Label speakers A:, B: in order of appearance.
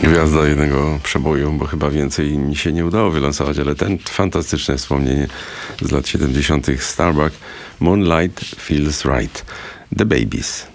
A: Gwiazda jednego przeboju, bo chyba więcej mi się nie udało wylansować, ale ten fantastyczne wspomnienie z lat 70. Starbuck, Moonlight Feels Right, The Babies.